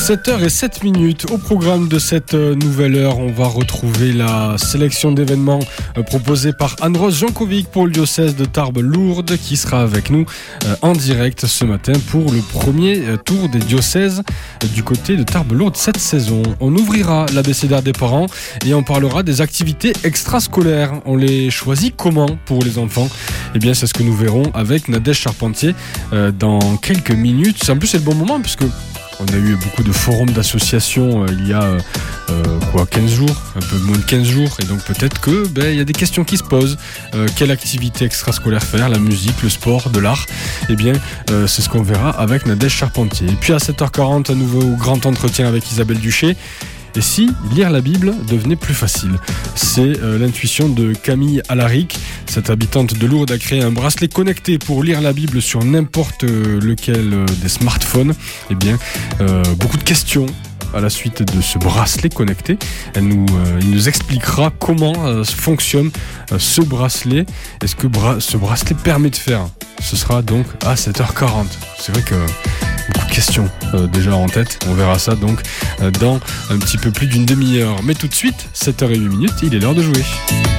7h07. Au programme de cette nouvelle heure, on va retrouver la sélection d'événements proposée par Anne-Rose Jankovic pour le diocèse de Tarbes-Lourdes qui sera avec nous en direct ce matin pour le premier tour des diocèses du côté de Tarbes-Lourdes cette saison. On ouvrira l'abécédaire des parents et on parlera des activités extrascolaires. On les choisit comment pour les enfants ? Eh bien, c'est ce que nous verrons avec Nadège Charpentier dans quelques minutes. En plus, c'est le bon moment puisque on a eu beaucoup de forums d'associations il y a 15 jours, un peu moins de 15 jours, et donc peut-être que il y a des questions qui se posent. Quelle activité extrascolaire faire ? La musique, le sport, de l'art ? Eh bien, c'est ce qu'on verra avec Nadège Charpentier. Et puis à 7h40, à nouveau grand entretien avec Isabelle Duché. Et si lire la Bible devenait plus facile ? C'est l'intuition de Camille Alaric. Cette habitante de Lourdes a créé un bracelet connecté pour lire la Bible sur n'importe lequel des smartphones. Eh bien, beaucoup de questions à la suite de ce bracelet connecté. Il nous expliquera comment fonctionne ce bracelet. Est-ce que ce bracelet permet de faire ? Ce sera donc à 7h40. C'est vrai que beaucoup de questions déjà en tête. On verra ça donc dans un petit peu plus d'une demi-heure. Mais tout de suite, 7h08, il est l'heure de jouer.